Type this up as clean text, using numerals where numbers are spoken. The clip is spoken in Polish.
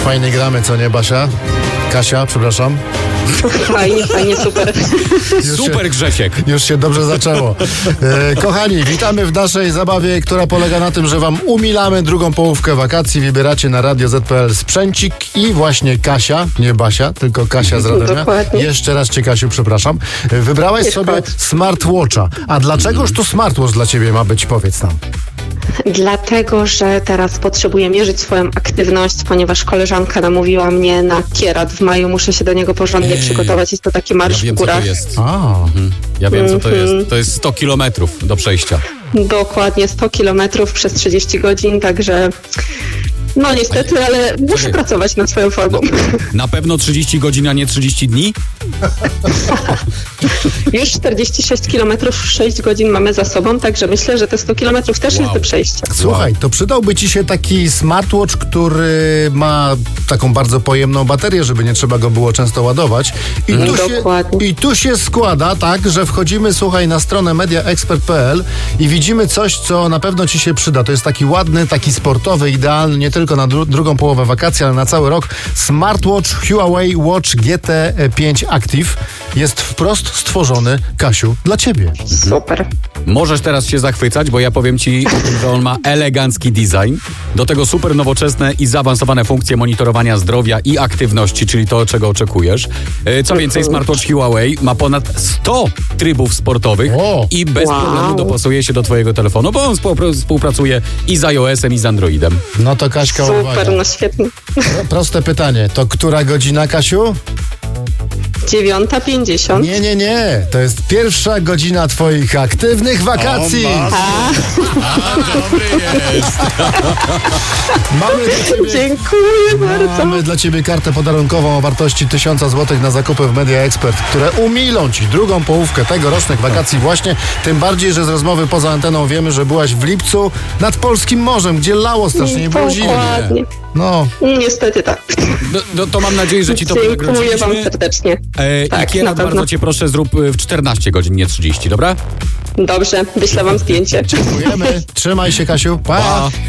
fajnie gramy, co nie, Basia? Kasia, przepraszam. Fajnie, super. Super, Grzesiek. Już się dobrze zaczęło. Kochani, witamy w naszej zabawie, która polega na tym, że wam umilamy drugą połówkę wakacji. Wybieracie na Radio Z.pl sprzęcik i właśnie Kasia, nie Basia, tylko Kasia z Radomia. Dokładnie. Jeszcze raz cię, Kasiu, przepraszam. Wybrałaś sobie smartwatcha. A dlaczegóż to smartwatch dla ciebie ma być? Powiedz nam. Dlatego, że teraz potrzebuję mierzyć swoją aktywność, ponieważ koleżanka namówiła mnie na kierat. W maju muszę się do niego porządnie przygotować. Jest to taki marsz Ja wiem, w co to górach. jest. Ja wiem, co to jest. To jest 100 kilometrów do przejścia. Dokładnie 100 kilometrów przez 30 godzin, także no niestety, ale muszę pracować nad swoją formą. Na pewno 30 godzin, a nie 30 dni? Już 46 kilometrów, 6 godzin mamy za sobą, także myślę, że te 100 kilometrów też jest do przejścia. Słuchaj, to przydałby ci się taki smartwatch, który ma taką bardzo pojemną baterię, żeby nie trzeba go było często ładować. I tu się składa tak, że wchodzimy, słuchaj, na stronę mediaexpert.pl i widzimy coś, co na pewno ci się przyda. To jest taki ładny, taki sportowy, idealny nie tylko na drugą połowę wakacji, ale na cały rok. Smartwatch Huawei Watch GT5 Active jest wprost stworzony, Kasiu, dla ciebie. Super. Możesz teraz się zachwycać, bo ja powiem ci, że on ma elegancki design. Do tego super nowoczesne i zaawansowane funkcje monitorowania zdrowia i aktywności, czyli to, czego oczekujesz. Co więcej, smartwatch Huawei ma ponad 100 trybów sportowych i bez problemu dopasuje się do twojego telefonu, bo on współpracuje i z iOS-em, i z Androidem. No to Kaśka, Super, uwaga. no świetnie. Proste pytanie, to która godzina, Kasiu? 9:50. Nie. To jest pierwsza godzina twoich aktywnych wakacji. Dobry jest. Dziękuję bardzo. Dla ciebie kartę podarunkową o wartości 1000 zł na zakupy w Media Expert, które umilą ci drugą połówkę tegorocznych wakacji właśnie. Tym bardziej, że z rozmowy poza anteną wiemy, że byłaś w lipcu nad Polskim Morzem, gdzie lało strasznie i było zimno. Dokładnie. No. Niestety tak. To mam nadzieję, że ci to Dziękuję wynagrodziliśmy. wam serdecznie. I kierat, bardzo cię proszę, zrób w 14 godzin, nie 30, dobra? Dobrze, wyślę wam zdjęcie. Dziękujemy. Trzymaj się, Kasiu. Pa.